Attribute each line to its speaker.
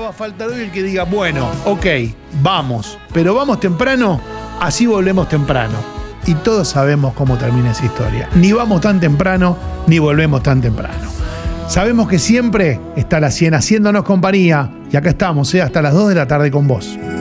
Speaker 1: va a faltar hoy el que diga, bueno, ok, vamos, pero vamos temprano, así volvemos temprano. Y todos sabemos cómo termina esa historia. Ni vamos tan temprano, ni volvemos tan temprano. Sabemos que siempre está la 100 haciéndonos compañía. Y acá estamos, hasta las 2 de la tarde con vos.